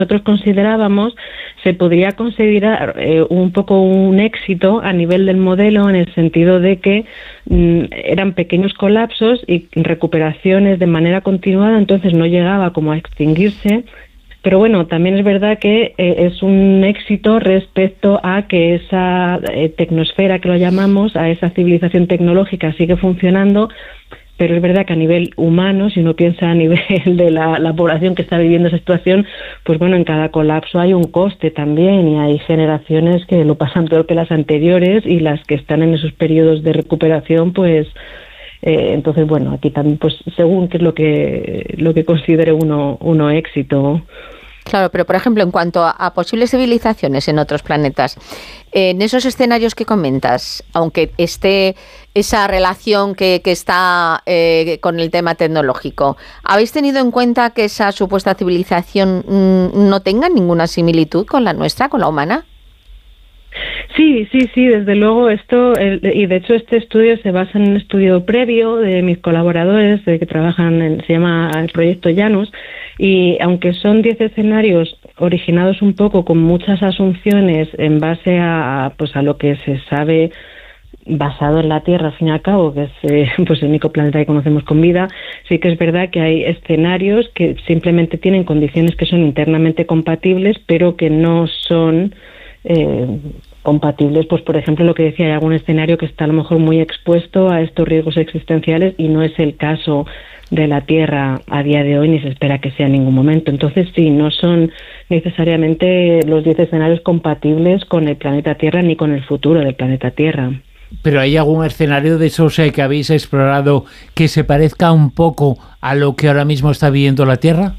nosotros considerábamos, se podría considerar un poco un éxito a nivel del modelo, en el sentido de que eran pequeños colapsos y recuperaciones de manera continuada, entonces no llegaba como a extinguirse. Pero bueno, también es verdad que es un éxito respecto a que esa tecnosfera, que lo llamamos, a esa civilización tecnológica sigue funcionando. Pero es verdad que a nivel humano, si uno piensa a nivel de la población que está viviendo esa situación, pues bueno, en cada colapso hay un coste también, y hay generaciones que lo pasan peor que las anteriores, y las que están en esos periodos de recuperación, pues entonces bueno, aquí también pues según qué es lo que considere uno éxito. Claro, pero por ejemplo, en cuanto a posibles civilizaciones en otros planetas, en esos escenarios que comentas, aunque esté esa relación que está con el tema tecnológico, ¿habéis tenido en cuenta que esa supuesta civilización no tenga ninguna similitud con la nuestra, con la humana? Sí, desde luego y de hecho este estudio se basa en un estudio previo de mis colaboradores que trabajan se llama el proyecto Janus, y aunque son 10 escenarios originados un poco con muchas asunciones en base a lo que se sabe basado en la Tierra, al fin y al cabo, que es pues el único planeta que conocemos con vida, sí que es verdad que hay escenarios que simplemente tienen condiciones que son internamente compatibles, pero que no son compatibles, pues por ejemplo lo que decía, hay algún escenario que está a lo mejor muy expuesto a estos riesgos existenciales, y no es el caso de la Tierra a día de hoy, ni se espera que sea en ningún momento. Entonces sí, no son necesariamente los 10 escenarios compatibles con el planeta Tierra ni con el futuro del planeta Tierra. ¿Pero hay algún escenario de esos que habéis explorado que se parezca un poco a lo que ahora mismo está viviendo la Tierra?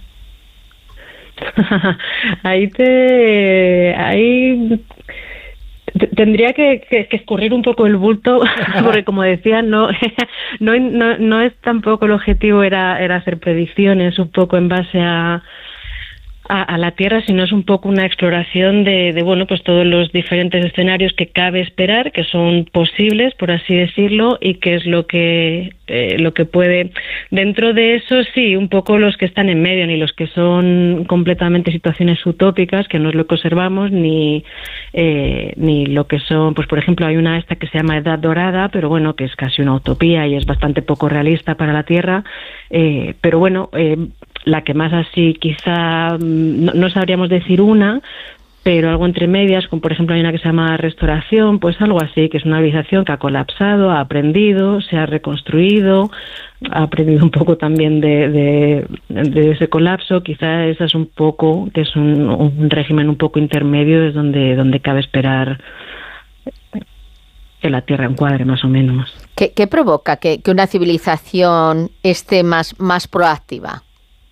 Tendría que escurrir un poco el bulto, porque como decía, no es tampoco el objetivo era hacer predicciones un poco en base a la Tierra, sino es un poco una exploración de bueno, pues todos los diferentes escenarios que cabe esperar, que son posibles, por así decirlo, y que es lo que puede, dentro de eso sí, un poco los que están en medio, ni los que son completamente situaciones utópicas, que no es lo que observamos, ni lo que son, pues por ejemplo hay una que se llama Edad Dorada, pero bueno, que es casi una utopía y es bastante poco realista para la Tierra, pero bueno, la que más así quizá no sabríamos decir una, pero algo entre medias, como por ejemplo hay una que se llama Restauración, pues algo así, que es una civilización que ha colapsado, ha aprendido, se ha reconstruido, ha aprendido un poco también de ese colapso. Quizá esa es un poco, que es un régimen un poco intermedio, es donde cabe esperar que la Tierra encuadre más o menos. ¿Qué provoca que una civilización esté más proactiva?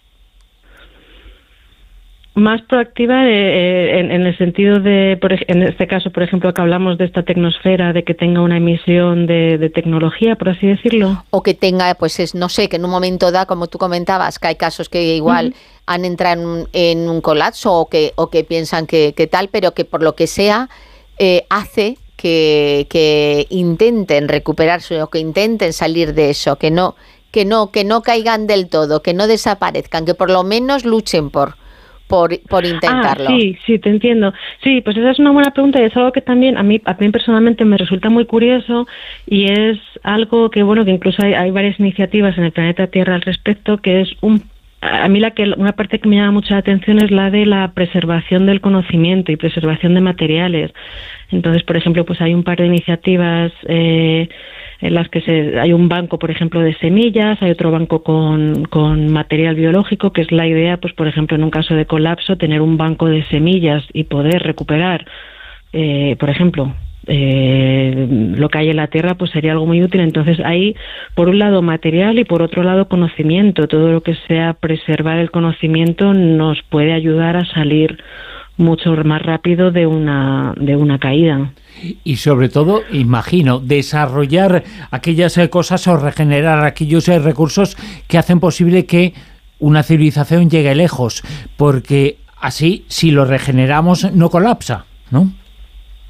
Más proactiva en el sentido de, en este caso, por ejemplo, que hablamos de esta tecnosfera, de que tenga una emisión de tecnología, por así decirlo. O que tenga, pues no sé, que en un momento da, como tú comentabas, que hay casos que igual han entrado en un colapso o que piensan que tal, pero que por lo que sea hace que intenten recuperarse o que intenten salir de eso, que no caigan del todo, que no desaparezcan, que por lo menos luchen por intentarlo. Sí, te entiendo. Sí, pues esa es una buena pregunta y es algo que también a mí personalmente me resulta muy curioso, y es algo que, bueno, que incluso hay varias iniciativas en el planeta Tierra al respecto, que es a mí una parte que me llama mucho la atención es la de la preservación del conocimiento y preservación de materiales. Entonces, por ejemplo, pues hay un par de iniciativas en las que hay un banco, por ejemplo, de semillas, hay otro banco con material biológico, que es la idea, pues por ejemplo, en un caso de colapso, tener un banco de semillas y poder recuperar, por ejemplo, lo que hay en la Tierra, pues sería algo muy útil. Entonces hay, por un lado, material y por otro lado, conocimiento. Todo lo que sea preservar el conocimiento nos puede ayudar a salir mucho más rápido de una caída. Y sobre todo, imagino, desarrollar aquellas cosas o regenerar aquellos recursos que hacen posible que una civilización llegue lejos, porque así, si lo regeneramos, no colapsa, ¿no?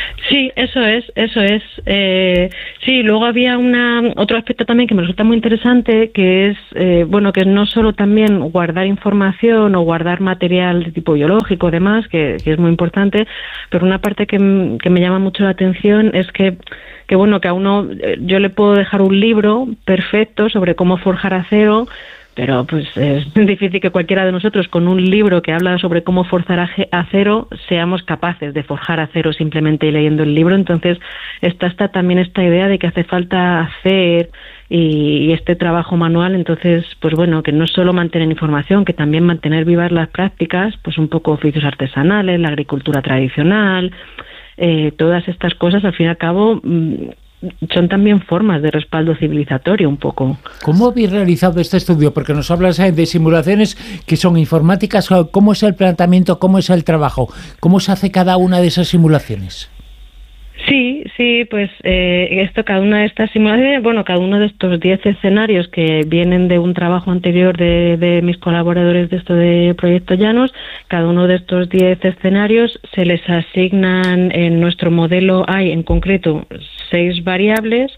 Sí, eso es. Sí, luego había otro aspecto también que me resulta muy interesante, que es, que no solo también guardar información o guardar material de tipo biológico, demás, que es muy importante, pero una parte que me llama mucho la atención es que a uno, yo le puedo dejar un libro perfecto sobre cómo forjar acero, pero pues es difícil que cualquiera de nosotros con un libro que habla sobre cómo forjar acero seamos capaces de forjar acero simplemente leyendo el libro. Entonces está también esta idea de que hace falta hacer y este trabajo manual. Entonces, pues que no es solo mantener información, que también mantener vivas las prácticas, pues un poco oficios artesanales, la agricultura tradicional, todas estas cosas al fin y al cabo son también formas de respaldo civilizatorio un poco. ¿Cómo habéis realizado este estudio? Porque nos hablas de simulaciones que son informáticas. ¿Cómo es el planteamiento? ¿Cómo es el trabajo? ¿Cómo se hace cada una de esas simulaciones? Sí, pues cada una de estas simulaciones, cada uno de estos 10 escenarios que vienen de un trabajo anterior de mis colaboradores de esto de Proyecto Llanos, cada uno de estos 10 escenarios se les asignan, en nuestro modelo hay en concreto 6 variables,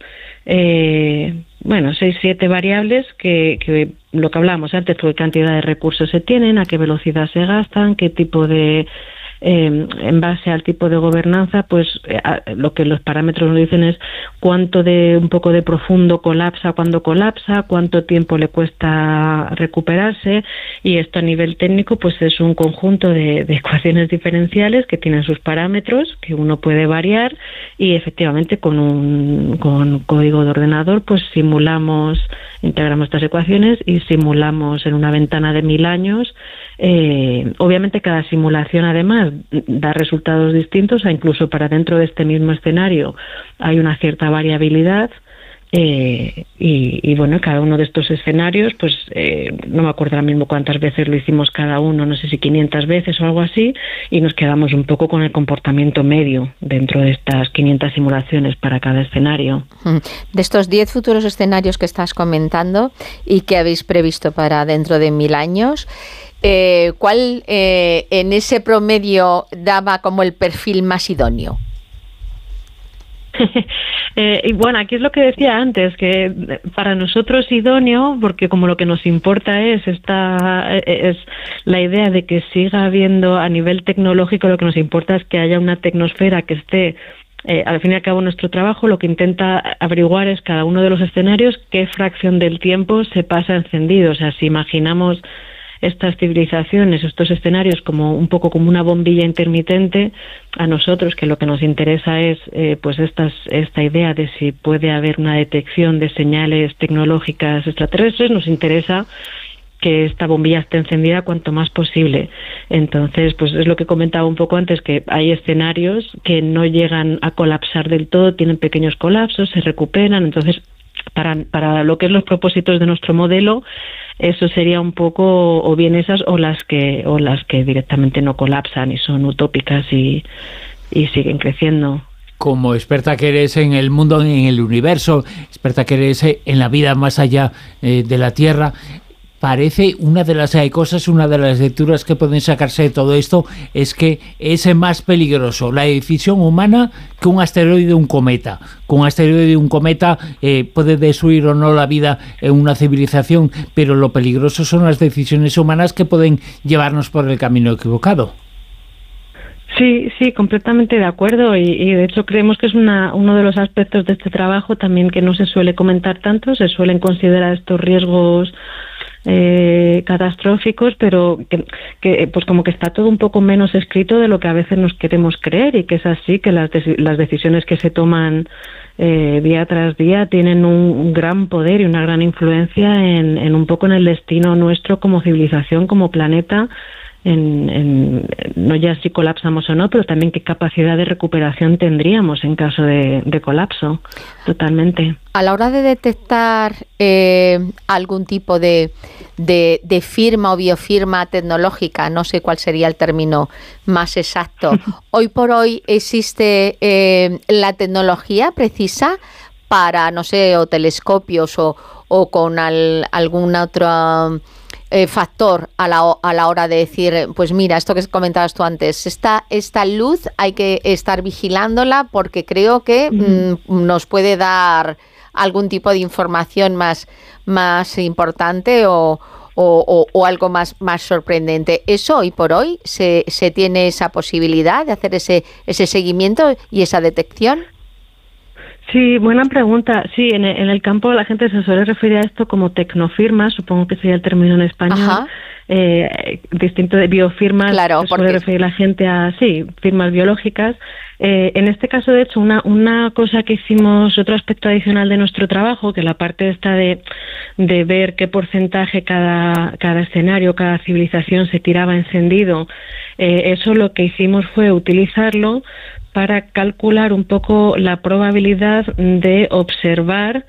6-7 variables que lo que hablábamos antes, qué cantidad de recursos se tienen, a qué velocidad se gastan, qué tipo de en base al tipo de gobernanza, pues lo que los parámetros nos dicen es cuánto de un poco de profundo colapsa cuando colapsa, cuánto tiempo le cuesta recuperarse, y esto a nivel técnico pues es un conjunto de ecuaciones diferenciales que tienen sus parámetros que uno puede variar, y efectivamente con código de ordenador pues integramos estas ecuaciones y simulamos en una ventana de 1000 años. Obviamente cada simulación además da resultados distintos, incluso para dentro de este mismo escenario hay una cierta variabilidad, y cada uno de estos escenarios pues no me acuerdo ahora mismo cuántas veces lo hicimos cada uno, no sé si 500 veces o algo así, y nos quedamos un poco con el comportamiento medio dentro de estas 500 simulaciones para cada escenario. De estos 10 futuros escenarios que estás comentando y que habéis previsto para dentro de 1000 años, ¿cuál en ese promedio daba como el perfil más idóneo? Y aquí es lo que decía antes, que para nosotros idóneo, porque como lo que nos importa es la idea de que siga habiendo a nivel tecnológico, lo que nos importa es que haya una tecnosfera que esté, al fin y al cabo nuestro trabajo lo que intenta averiguar es cada uno de los escenarios qué fracción del tiempo se pasa encendido. O sea, si imaginamos estas civilizaciones, estos escenarios como un poco como una bombilla intermitente, a nosotros que lo que nos interesa es esta idea de si puede haber una detección de señales tecnológicas extraterrestres, nos interesa que esta bombilla esté encendida cuanto más posible. Entonces, pues es lo que comentaba un poco antes, que hay escenarios que no llegan a colapsar del todo, tienen pequeños colapsos, se recuperan. Entonces, para lo que es los propósitos de nuestro modelo, eso sería un poco o bien esas o las que directamente no colapsan y son utópicas y siguen creciendo. Como experta que eres en el mundo, en el universo, experta que eres en la vida más allá de la Tierra, parece una de las cosas, una de las lecturas que pueden sacarse de todo esto es que es más peligroso la decisión humana que un asteroide o un cometa. Con un asteroide y un cometa puede destruir o no la vida en una civilización, pero lo peligroso son las decisiones humanas que pueden llevarnos por el camino equivocado. Sí, completamente de acuerdo, y de hecho creemos que es uno de los aspectos de este trabajo también que no se suele comentar tanto. Se suelen considerar estos riesgos catastróficos, pero que pues como que está todo un poco menos escrito de lo que a veces nos queremos creer, y que es así, que las decisiones que se toman día tras día tienen un gran poder y una gran influencia en un poco en el destino nuestro como civilización, como planeta, no ya si colapsamos o no, pero también qué capacidad de recuperación tendríamos en caso de colapso. Totalmente. A la hora de detectar algún tipo de firma o biofirma tecnológica, no sé cuál sería el término más exacto, hoy por hoy existe la tecnología precisa para, no sé, o telescopios o con alguna otra factor a la hora de decir, pues mira, esto que comentabas tú antes, esta luz hay que estar vigilándola porque creo que nos puede dar algún tipo de información más importante o algo más sorprendente? ¿Eso hoy por hoy se tiene esa posibilidad de hacer ese seguimiento y esa detección? Sí, buena pregunta. Sí, en el campo la gente se suele referir a esto como tecnofirmas, supongo que sería el término en español. Distinto de biofirmas, claro, se suele referir la gente a, firmas biológicas. En este caso, de hecho, una cosa que hicimos, otro aspecto adicional de nuestro trabajo, que la parte esta de ver qué porcentaje cada escenario, cada civilización se tiraba encendido, eso lo que hicimos fue utilizarlo para calcular un poco la probabilidad de observar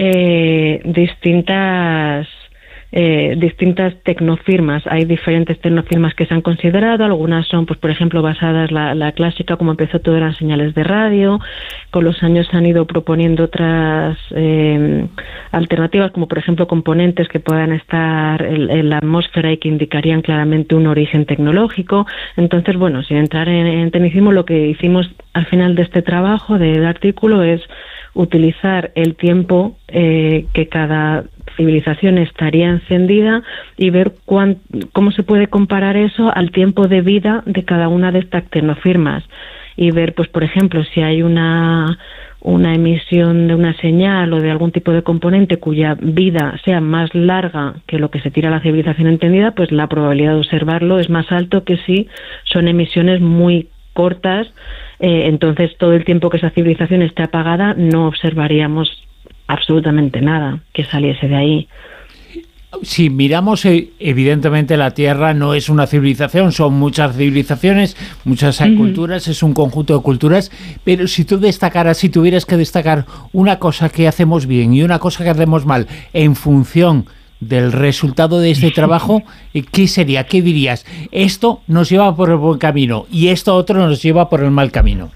distintas tecnofirmas. Hay diferentes tecnofirmas que se han considerado, algunas son, pues por ejemplo, basadas, la clásica, como empezó todo, eran señales de radio. Con los años se han ido proponiendo otras alternativas, como por ejemplo componentes que puedan estar en la atmósfera y que indicarían claramente un origen tecnológico. Entonces, bueno, sin entrar en tecnicismo, lo que hicimos al final de este trabajo, del artículo, es utilizar el tiempo que cada civilización estaría encendida y ver cómo se puede comparar eso al tiempo de vida de cada una de estas tecnofirmas y ver, pues por ejemplo, si hay una emisión de una señal o de algún tipo de componente cuya vida sea más larga que lo que se tira la civilización entendida, pues la probabilidad de observarlo es más alto que si son emisiones muy cortas. Entonces todo el tiempo que esa civilización esté apagada no observaríamos absolutamente nada que saliese de ahí. Si miramos, evidentemente la Tierra no es una civilización, son muchas civilizaciones, muchas culturas, es un conjunto de culturas, pero si tuvieras que destacar una cosa que hacemos bien y una cosa que hacemos mal en función del resultado de este trabajo, ¿qué sería? ¿Qué dirías? Esto nos lleva por el buen camino y esto otro nos lleva por el mal camino.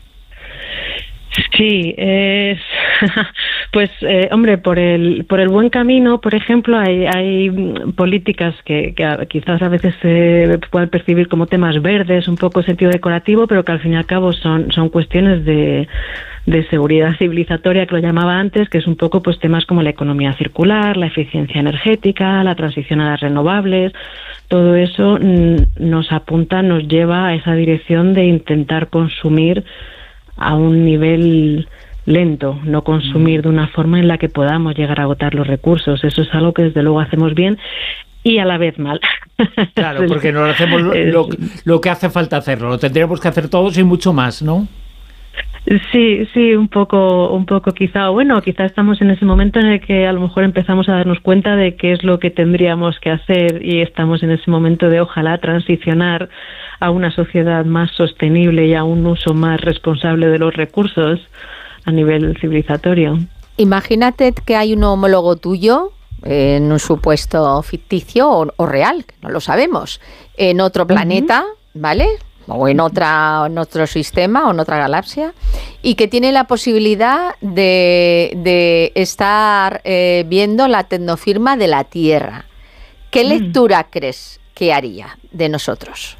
Sí, pues hombre, por el buen camino, por ejemplo, hay políticas que quizás a veces se pueden percibir como temas verdes, un poco sentido decorativo, pero que al fin y al cabo son cuestiones de seguridad civilizatoria, que lo llamaba antes, que es un poco pues temas como la economía circular, la eficiencia energética, la transición a las renovables. Todo eso nos apunta, nos lleva a esa dirección de intentar consumir a un nivel lento, no consumir de una forma en la que podamos llegar a agotar los recursos. Eso es algo que desde luego hacemos bien y a la vez mal. Claro, porque no hacemos lo que hace falta hacerlo, lo tendríamos que hacer todos y mucho más, ¿no? Sí, un poco quizá, bueno, quizá estamos en ese momento en el que a lo mejor empezamos a darnos cuenta de qué es lo que tendríamos que hacer y estamos en ese momento de ojalá transicionar a una sociedad más sostenible y a un uso más responsable de los recursos a nivel civilizatorio. Imagínate que hay un homólogo tuyo en un supuesto ficticio o real, que no lo sabemos, en otro planeta, ¿vale?, o en otro sistema o en otra galaxia, y que tiene la posibilidad de estar viendo la tecnofirma de la Tierra. ¿Qué lectura crees que haría de nosotros?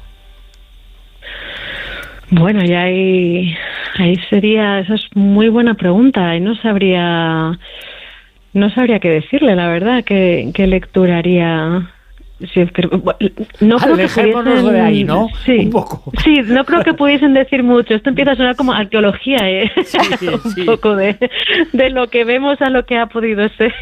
Bueno, y ahí sería, esa es muy buena pregunta, y no sabría qué decirle, la verdad, qué lectura haría. Sí, es que, no creo que pudiesen, de ahí, ¿no? Sí, un poco. Sí, no creo que pudiesen decir mucho. Esto empieza a sonar como arqueología, un poco de lo que vemos a lo que ha podido ser.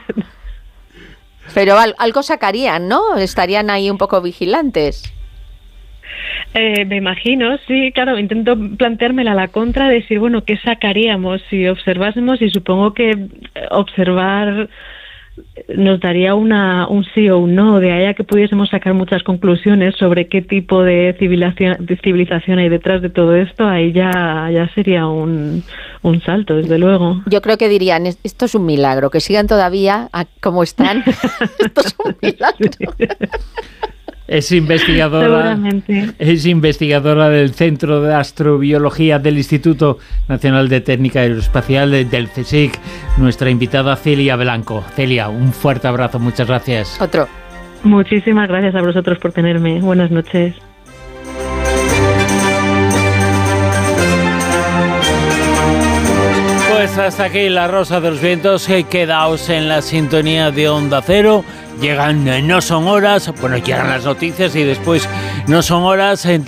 Pero algo sacarían, ¿no? Estarían ahí un poco vigilantes. Me imagino, sí, claro, intento planteármela a la contra, de decir, bueno, ¿qué sacaríamos si observásemos? Y supongo que observar nos daría un sí o un no, de ahí a que pudiésemos sacar muchas conclusiones sobre qué tipo de civilización hay detrás de todo esto. Ahí ya sería un salto, desde luego. Yo creo que dirían, esto es un milagro, que sigan todavía como están. Esto es un milagro. Es investigadora del Centro de Astrobiología del Instituto Nacional de Técnica Aeroespacial del CSIC, nuestra invitada Celia Blanco. Celia, un fuerte abrazo, muchas gracias. Otro. Muchísimas gracias a vosotros por tenerme. Buenas noches. Pues hasta aquí La Rosa de los Vientos. Quedaos en la sintonía de Onda Cero. Llegan No Son Horas, bueno, llegan las noticias y después No Son Horas.